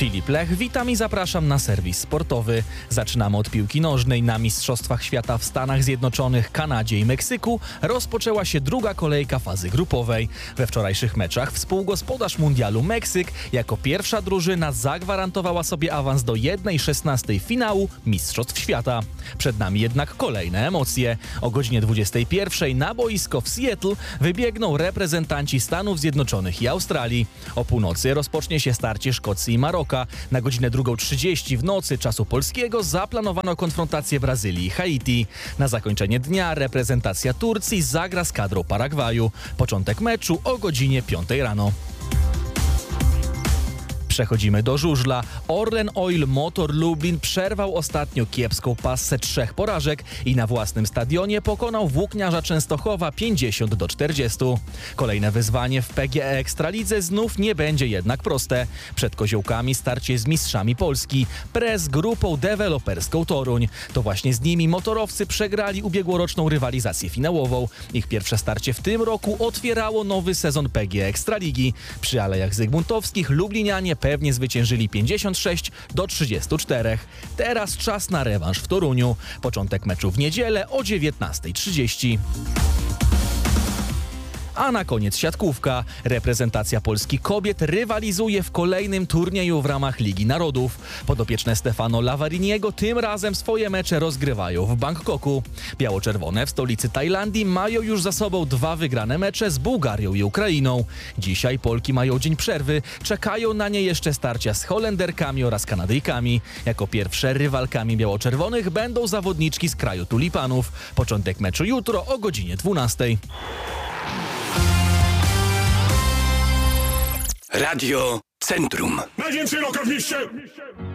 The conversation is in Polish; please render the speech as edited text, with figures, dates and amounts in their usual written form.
Filip Lech, witam i zapraszam na serwis sportowy. Zaczynamy od piłki nożnej. Na Mistrzostwach Świata w Stanach Zjednoczonych, Kanadzie i Meksyku rozpoczęła się druga kolejka fazy grupowej. We wczorajszych meczach współgospodarz mundialu Meksyk jako pierwsza drużyna zagwarantowała sobie awans do 1/16 finału Mistrzostw Świata. Przed nami jednak kolejne emocje. O godzinie 21 na boisko w Seattle wybiegną reprezentanci Stanów Zjednoczonych i Australii. O północy rozpocznie się starcie Szkocji i Maroka. Na godzinę 2:30 w nocy czasu polskiego zaplanowano konfrontację Brazylii i Haiti. Na zakończenie dnia reprezentacja Turcji zagra z kadrą Paragwaju. Początek meczu o godzinie 5 rano. Przechodzimy do żużla. Orlen Oil Motor Lublin przerwał ostatnio kiepską passę 3 porażek i na własnym stadionie pokonał Włókniarza Częstochowa 50-40. Kolejne wyzwanie w PGE Ekstralidze znów nie będzie jednak proste. Przed Koziołkami starcie z mistrzami Polski. Prez grupą deweloperską Toruń. To właśnie z nimi motorowcy przegrali ubiegłoroczną rywalizację finałową. Ich pierwsze starcie w tym roku otwierało nowy sezon PGE Ekstraligi. Przy Alejach Zygmuntowskich Lublinianie pewnie zwyciężyli 56-34. Teraz czas na rewanż w Toruniu. Początek meczu w niedzielę o 19:30. A na koniec siatkówka. Reprezentacja Polski kobiet rywalizuje w kolejnym turnieju w ramach Ligi Narodów. Podopieczne Stefano Lavariniego tym razem swoje mecze rozgrywają w Bangkoku. Biało-czerwone w stolicy Tajlandii mają już za sobą 2 wygrane mecze z Bułgarią i Ukrainą. Dzisiaj Polki mają dzień przerwy. Czekają na nie jeszcze starcia z Holenderkami oraz Kanadyjkami. Jako pierwsze rywalkami biało-czerwonych będą zawodniczki z kraju tulipanów. Początek meczu jutro o godzinie 12:00. Radio Centrum. Najwięcej loka w mieście!